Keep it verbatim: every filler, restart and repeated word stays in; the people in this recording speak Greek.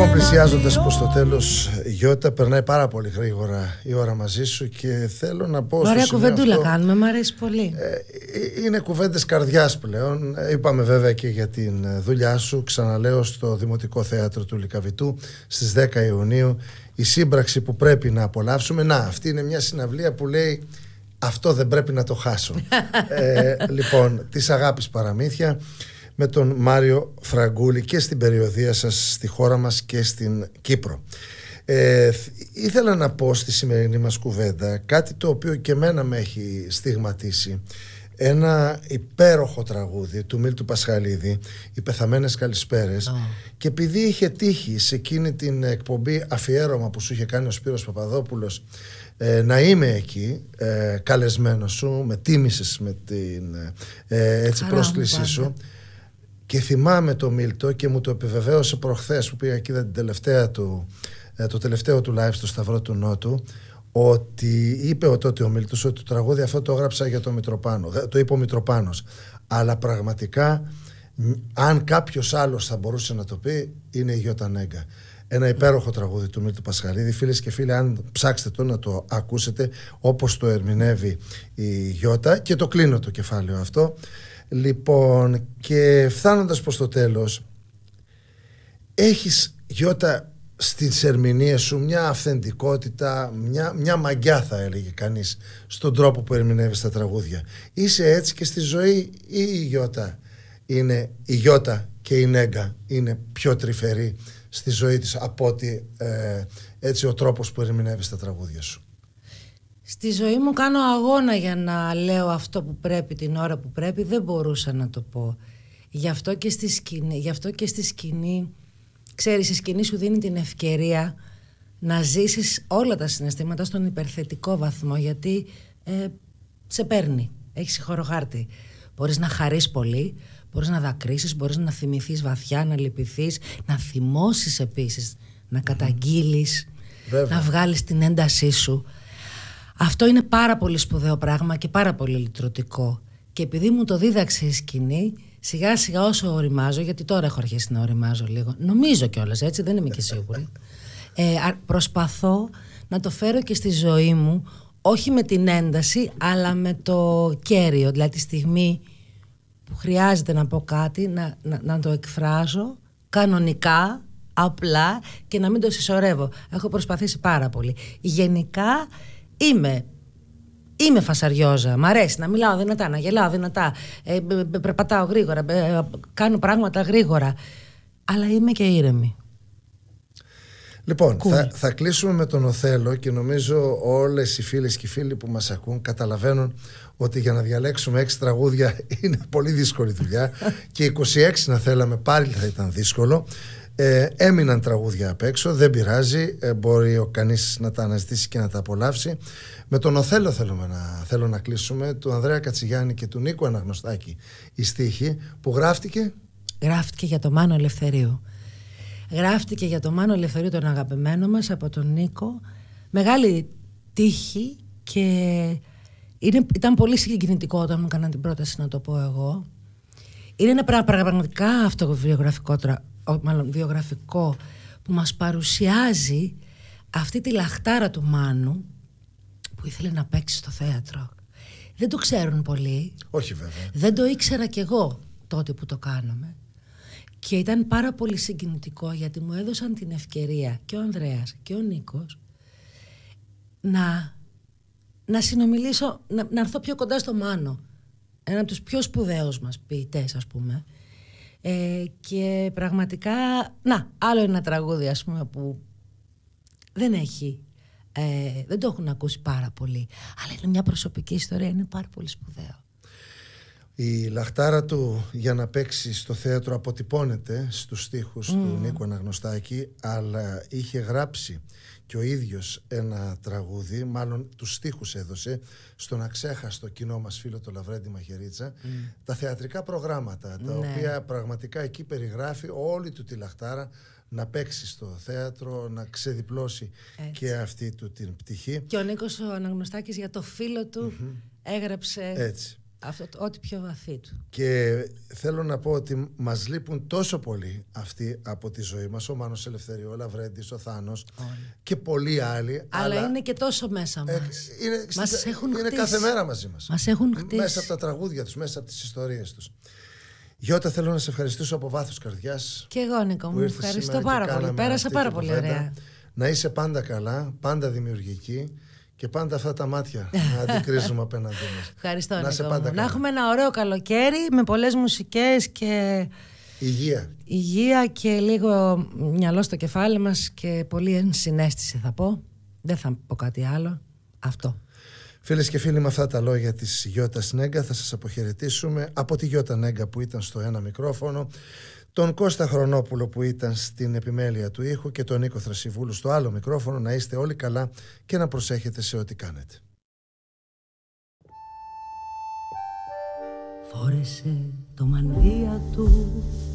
Λοιπόν, πλησιάζοντας προς το τέλος, Γιώτα, περνάει πάρα πολύ γρήγορα η ώρα μαζί σου και θέλω να πω. Ωραία κουβεντούλα αυτό, κάνουμε, μου αρέσει πολύ. Ε, είναι κουβέντες καρδιάς πλέον. Είπαμε βέβαια και για την δουλειά σου. Ξαναλέω, στο Δημοτικό Θέατρο του Λυκαβητού στις δέκα Ιουνίου, η σύμπραξη που πρέπει να απολαύσουμε. Να, αυτή είναι μια συναυλία που λέει αυτό δεν πρέπει να το χάσω. ε, λοιπόν, της αγάπης παραμύθια, με τον Μάριο Φραγκούλη και στην περιοδεία σας στη χώρα μας και στην Κύπρο. Ε, ήθελα να πω στη σημερινή μας κουβέντα κάτι το οποίο και εμένα με έχει στιγματίσει. Ένα υπέροχο τραγούδι του Μίλτου Πασχαλίδη, «Οι πεθαμένες καλησπέρες», oh. και επειδή είχε τύχει σε εκείνη την εκπομπή αφιέρωμα που σου είχε κάνει ο Σπύρος Παπαδόπουλος ε, να είμαι εκεί ε, καλεσμένος σου, με τίμησες με την ε, έτσι πρόσκλησή σου. Και θυμάμαι το Μίλτο και μου το επιβεβαίωσε προχθές που πήγα και είδα την τελευταία του, το τελευταίο του live στο Σταυρό του Νότου, ότι είπε ο τότε ο Μίλτος ότι το τραγούδι αυτό το έγραψα για το Μητροπάνο. Το είπε ο Μητροπάνος. Αλλά πραγματικά, αν κάποιος άλλος θα μπορούσε να το πει, είναι η Γιώτα Νέγκα. Ένα υπέροχο τραγούδι του Μίλτου Πασχαλίδη. Φίλες και φίλοι, αν ψάξετε το να το ακούσετε όπως το ερμηνεύει η Γιώτα, και το κλείνω το κεφάλαιο αυτό. Λοιπόν, και φτάνοντας προς το τέλος, έχεις, Γιώτα, στις ερμηνείες σου μια αυθεντικότητα, μια, μια μαγιά θα έλεγε κανείς, στον τρόπο που ερμηνεύεις τα τραγούδια. Είσαι έτσι και στη ζωή, ή η Γιώτα είναι η Γιώτα και η Νέγκα είναι πιο τρυφερή στη ζωή της από ότι ε, έτσι ο τρόπος που ερμηνεύεις τα τραγούδια σου? Στη ζωή μου κάνω αγώνα για να λέω αυτό που πρέπει την ώρα που πρέπει. Δεν μπορούσα να το πω. Γι' αυτό και στη σκηνή, γι' αυτό και στη σκηνή, ξέρεις, η σκηνή σου δίνει την ευκαιρία να ζήσεις όλα τα συναισθήματα στον υπερθετικό βαθμό, γιατί ε, σε παίρνει, έχεις χωροχάρτη. Μπορείς να χαρείς πολύ, μπορείς να δακρύσεις, μπορείς να θυμηθείς βαθιά, να λυπηθείς, να θυμώσεις επίσης, να καταγγείλεις, Βέβαια. να βγάλεις την έντασή σου. Αυτό είναι πάρα πολύ σπουδαίο πράγμα και πάρα πολύ λυτρωτικό. Και επειδή μου το δίδαξε η σκηνή, σιγά σιγά όσο οριμάζω, γιατί τώρα έχω αρχίσει να οριμάζω λίγο, νομίζω κιόλας, έτσι, δεν είμαι και σίγουρη, ε, προσπαθώ να το φέρω και στη ζωή μου, όχι με την ένταση, αλλά με το κέριο. Δηλαδή τη στιγμή που χρειάζεται να πω κάτι, να, να, να το εκφράζω κανονικά, απλά, και να μην το συσσωρεύω. Έχω προσπαθήσει πάρα πολύ. Γενικά Είμαι, είμαι φασαριόζα, μ' αρέσει να μιλάω δυνατά, να γελάω δυνατά, ε, περπατάω γρήγορα, ε, κάνω πράγματα γρήγορα, αλλά είμαι και ήρεμη. Λοιπόν, cool. θα, θα κλείσουμε με τον Οθέλο, και νομίζω όλες οι φίλες και οι φίλοι που μας ακούν καταλαβαίνουν ότι για να διαλέξουμε έξι τραγούδια είναι πολύ δύσκολη δουλειά και είκοσι έξι να θέλαμε πάλι θα ήταν δύσκολο. Ε, έμειναν τραγούδια απ' έξω, δεν πειράζει, ε, μπορεί ο κανείς να τα αναζητήσει και να τα απολαύσει. Με τον Οθέλο θέλουμε να, θέλω να κλείσουμε, του Ανδρέα Κατσιγιάννη και του Νίκου Αναγνωστάκη, η στίχη που γράφτηκε Γράφτηκε για το Μάνο Ελευθερίου. Γράφτηκε για το Μάνο Ελευθερίου, τον αγαπημένο μας, από τον Νίκο. Μεγάλη τύχη, και είναι, ήταν πολύ συγκινητικό όταν μου έκαναν την πρόταση να το πω εγώ. Είναι ένα πραγματικά αυτοβιογραφικό τραγούδι, μάλλον βιογραφικό, που μας παρουσιάζει αυτή τη λαχτάρα του Μάνου που ήθελε να παίξει στο θέατρο. Δεν το ξέρουν πολλοί. Όχι βέβαια. Δεν το ήξερα κι εγώ τότε που το κάναμε. Και ήταν πάρα πολύ συγκινητικό, γιατί μου έδωσαν την ευκαιρία και ο Ανδρέας και ο Νίκος να, να συνομιλήσω, να, να έρθω πιο κοντά στο Μάνο. Ένα από τους πιο σπουδαίους μας ποιητές, ας πούμε. Ε, και πραγματικά, να, άλλο ένα τραγούδι, ας πούμε, που δεν έχει, ε, δεν το έχουν ακούσει πάρα πολύ, αλλά είναι μια προσωπική ιστορία, είναι πάρα πολύ σπουδαίο. Η λαχτάρα του για να παίξει στο θέατρο αποτυπώνεται στους στίχους mm. του Νίκου Αναγνωστάκη, αλλά είχε γράψει και ο ίδιος ένα τραγούδι, μάλλον τους στίχους έδωσε στον αξέχαστο κοινό μας φίλο το Λαβρέντη Μαχαιρίτσα, mm. τα θεατρικά προγράμματα, τα ναι. οποία πραγματικά εκεί περιγράφει όλη του τη λαχτάρα να παίξει στο θέατρο, να ξεδιπλώσει έτσι και αυτή του την πτυχή. Και ο Νίκος ο Αναγνωστάκης για το φίλο του mm-hmm. έγραψε έτσι. Αυτό, ό,τι πιο βαθύ του. Και θέλω να πω ότι μας λείπουν τόσο πολύ αυτοί από τη ζωή μας. Ο Μάνος Ελευθερίου, ο Λαβρέντης, ο Θάνος και πολλοί άλλοι. Αλλά, αλλά είναι και τόσο μέσα μας. Ε, είναι, μας στην, έχουν είναι χτίσει. κάθε μέρα μαζί μας. Μας έχουν χτίσει. Μέσα από τα τραγούδια τους, μέσα από τις ιστορίες τους. Γιώτα, θέλω να σε ευχαριστήσω από βάθος καρδιάς. Και εγώ, Νίκο μου, ευχαριστώ πάρα πολύ. Πέρασα πάρα πολύ ωραία. Να είσαι πάντα καλά, πάντα δημιουργική. Και πάντα αυτά τα μάτια να αντικρίζουμε απέναντί μας. Ευχαριστώ, να, Νίκο, πάντα να έχουμε ένα ωραίο καλοκαίρι με πολλές μουσικές και υγεία. Υγεία και λίγο μυαλό στο κεφάλι μας και πολύ ενσυναίσθηση θα πω. Δεν θα πω κάτι άλλο. Αυτό. Φίλες και φίλοι, με αυτά τα λόγια της Γιώτας Νέγκα θα σας αποχαιρετήσουμε από τη Γιώτα Νέγκα που ήταν στο ένα μικρόφωνο, τον Κώστα Χρονόπουλο που ήταν στην επιμέλεια του ήχου και τον Νίκο Θρασιβούλου στο άλλο μικρόφωνο. Να είστε όλοι καλά και να προσέχετε σε ό,τι κάνετε. Φόρεσε το μανδύα του